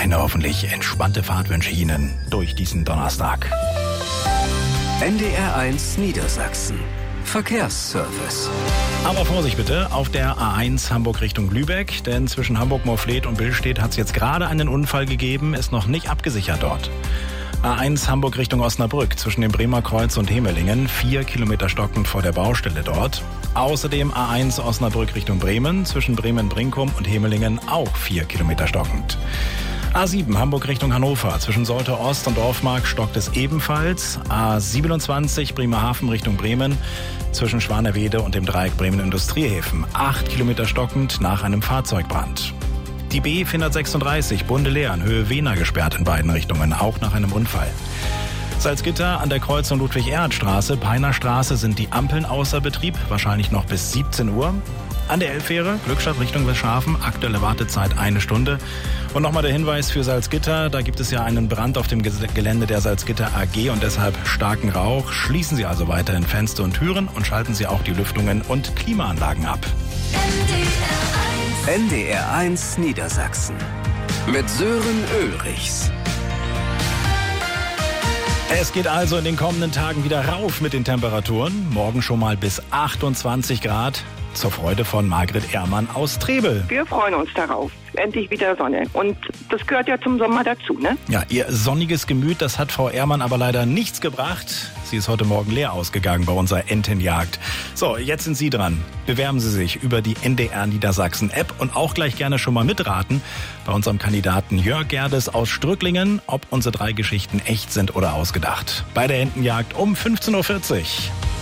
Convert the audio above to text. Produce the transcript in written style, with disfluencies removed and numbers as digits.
eine hoffentlich entspannte Fahrt wünsche ich Ihnen durch diesen Donnerstag. NDR1 Niedersachsen. Verkehrsservice. Aber Vorsicht bitte auf der A1 Hamburg Richtung Lübeck, denn zwischen Hamburg-Morfleet und Billstedt hat es jetzt gerade einen Unfall gegeben, ist noch nicht abgesichert dort. A1 Hamburg Richtung Osnabrück zwischen dem Bremer Kreuz und Hemelingen, 4 Kilometer stockend vor der Baustelle dort. Außerdem A1 Osnabrück Richtung Bremen, zwischen Bremen-Brinkum und Hemelingen auch 4 Kilometer stockend. A7 Hamburg Richtung Hannover, zwischen Soltau Ost und Dorfmark stockt es ebenfalls. A27 Bremerhaven Richtung Bremen, zwischen Schwanerwede und dem Dreieck Bremen Industriehäfen, 8 Kilometer stockend nach einem Fahrzeugbrand. Die B436 Bundelehren Höhe Wehner gesperrt in beiden Richtungen, auch nach einem Unfall. Salzgitter an der Kreuzung Ludwig-Erhard-Straße, Peiner Straße sind die Ampeln außer Betrieb, wahrscheinlich noch bis 17 Uhr. An der Elbfähre, Glückstadt Richtung Westhafen, aktuelle Wartezeit 1 Stunde. Und nochmal der Hinweis für Salzgitter, da gibt es ja einen Brand auf dem Gelände der Salzgitter AG und deshalb starken Rauch. Schließen Sie also weiterhin Fenster und Türen und schalten Sie auch die Lüftungen und Klimaanlagen ab. NDR1 Niedersachsen mit Sören Ulrichs. Es geht also in den kommenden Tagen wieder rauf mit den Temperaturen. Morgen schon mal bis 28 Grad. Zur Freude von Margret Ehrmann aus Trebel. Wir freuen uns darauf. Endlich wieder Sonne. Und das gehört ja zum Sommer dazu, ne? Ja, ihr sonniges Gemüt, das hat Frau Ehrmann aber leider nichts gebracht. Sie ist heute Morgen leer ausgegangen bei unserer Entenjagd. So, jetzt sind Sie dran. Bewerben Sie sich über die NDR Niedersachsen App und auch gleich gerne schon mal mitraten bei unserem Kandidaten Jörg Gerdes aus Strücklingen, ob unsere 3 Geschichten echt sind oder ausgedacht. Bei der Entenjagd um 15.40 Uhr.